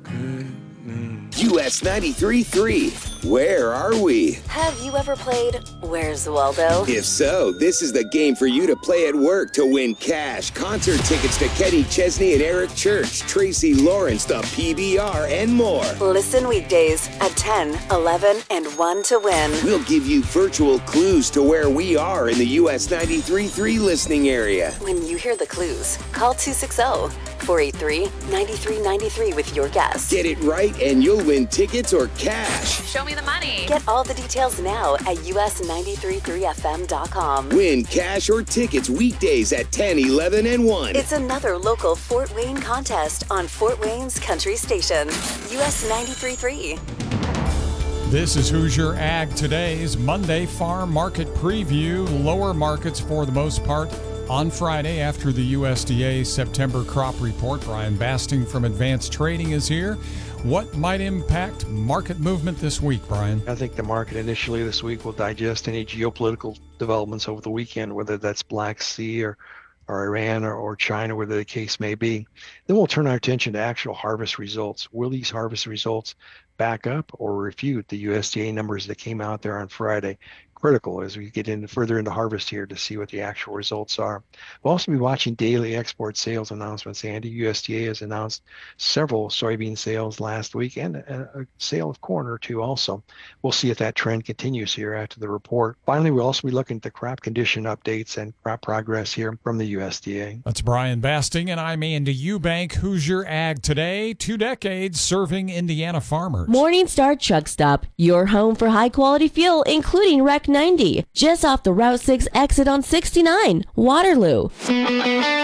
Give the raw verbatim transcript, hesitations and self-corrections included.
U S ninety-three point three. Where are we? Have you ever played Where's Waldo? If so, this is the game for you to play at work to win cash, concert tickets to Kenny Chesney and Eric Church, Tracy Lawrence, the P B R, and more. Listen weekdays at ten, eleven, and one to win. We'll give you virtual clues to where we are in the U S ninety-three point three listening area. When you hear the clues, call two six zero, four eight three, nine three nine three with your guess. Get it right and you'll win tickets or cash. Show me the money. Get all the details now at U S ninety-three point three F M dot com. Win cash or tickets weekdays at ten, eleven, and one. It's another local Fort Wayne contest on Fort Wayne's Country Station. U S ninety-three point three. This is Hoosier Ag Today's Monday Farm Market Preview. Lower markets for the most part on Friday after the U S D A September crop report. Brian Basting from Advanced Trading is here. What might impact market movement this week, Brian? I think the market initially this week will digest any geopolitical developments over the weekend, whether that's Black Sea or, or Iran or, or China, whether the case may be. Then we'll turn our attention to actual harvest results. Will these harvest results back up or refute the U S D A numbers that came out there on Friday? Critical as we get into further into harvest here to see what the actual results are. We'll also be watching daily export sales announcements. Andy, U S D A has announced several soybean sales last week and a, a sale of corn or two also. We'll see if that trend continues here after the report. Finally, we'll also be looking at the crop condition updates and crop progress here from the U S D A. That's Brian Basting, and I'm Andy Eubank. Hoosier Ag Today, two decades serving Indiana farmers. Morningstar Truck Stop, your home for high-quality fuel, including Rec ninety, just off the Route six exit on sixty-nine, Waterloo.